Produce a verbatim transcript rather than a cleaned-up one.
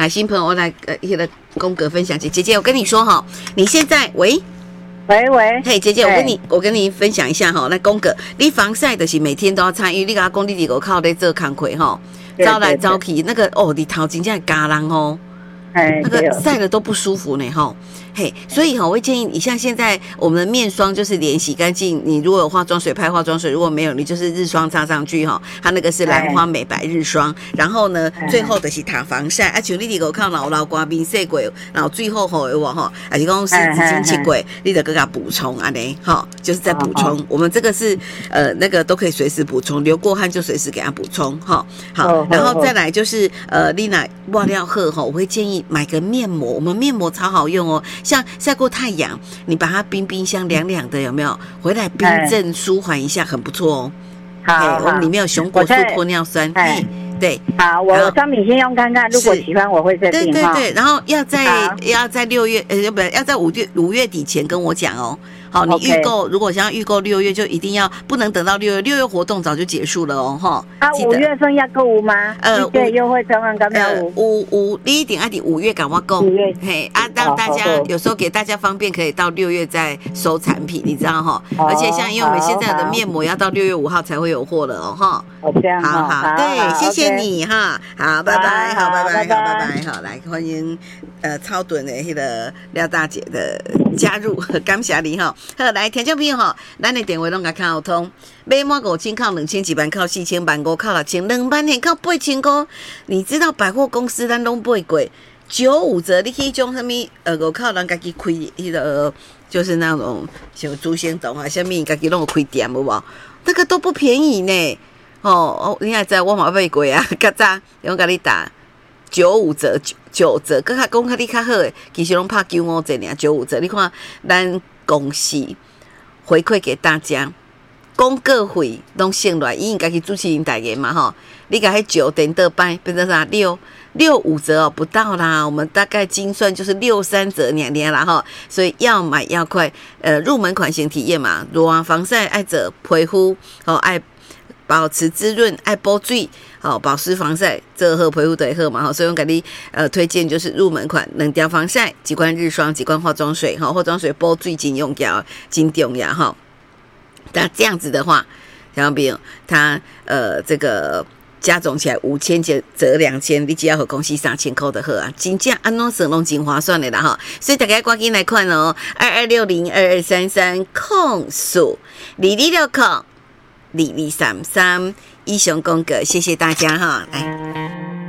新朋友，我来呃一个宫格分享姐姐姐，我跟你说哈，你现在喂。 喂喂， 嘿，姐姐，我跟你我跟你分享一下哈，那宫格，你防晒的是每天都要参与，你跟他讲你几个靠在做工课哈，招来招去，那个哦，你头真正嘎人哦，那个晒了都不舒服呢哈。嘿，所以哈，我会建议你，像现在我们的面霜就是连洗干净，你如果有化妆水拍化妆水，如果没有，你就是日霜擦上去哈。它那个是兰花美白日霜，然后呢，最后就是擦防晒。啊，像你如果靠老老瓜面洗过，然后最后吼有无吼，还是讲湿纸巾擦过，你得给它补充啊嘞，哈，就是在补充。我们这个是呃那个都可以随时补充，流过汗就随时给它补充哈。好，然后再来就是呃，丽娜忘料喝哈，我会建议买个面膜，我们面膜超好用哦。像晒过太阳，你把它冰冰箱凉凉的，有没有？回来冰镇舒缓一下，很不错哦。好，我们里面有熊果素、玻尿酸，嘿，对。 好，我商品先用看看，如果喜欢我会再订。 对对对，然后要在要在六月呃不要在五月五月底前跟我讲哦。好，你预购如果想要预购六月，就一定要不能等到六月，六月活动早就结束了哦，哈。 啊，五月份要购物吗？呃，对，优惠专案刚刚五五五，你一定要抵五月赶快购。 五月嘿啊，让大家有时候给大家方便，可以到六月再收产品，你知道哈？而且像因为我们现在的面膜要到六月五号才会有货了哦，哈。 哦，这样好好，对，谢谢你哈，好，拜拜，好，拜拜，好，拜拜，好，来欢迎呃超顿的那个廖大姐的加入，感谢你哈。好，来听众朋友哈，咱的电话拢甲敲通，买满五千靠两千，一万靠四千，万五靠六千，两万年靠八千块。你知道百货公司咱拢买过九五折，你去种什么呃五靠人家己开迄个，就是那种像朱仙洞啊，什么家己拢有开店有无？那个都不便宜呢。哦哦，你还知道我嘛买过啊？较早用甲你打九五折、九九折，搁较讲较你较好诶，其实拢拍九五折尔，九五折。你看咱公司回馈给大家，广告费拢省落来，因为家己主持人代言嘛吼。你甲迄九点倒摆变成啥六六五折哦，不到啦，我们大概精算就是六三折两年啦哈。所以要买要快，呃，入门款型体验嘛，热防晒爱者皮肤哦爱。保持滋润，爱补水，好、哦、保湿防晒，这好皮肤就会好嘛，好，所以我给你呃推荐就是入门款，两条防晒，几罐日霜，几罐化妆水，哈、哦，化妆水补水真用要，真重要哈。那这样子的话，小朋友他呃这个加总起来五千折折两千，你只要和公司三千块的好啊，真正安怎算拢真划算的啦哈。所以大家赶紧来看哦，二二六零二二三三控诉二二六控。二二三三以上公告，谢谢大家哈，来。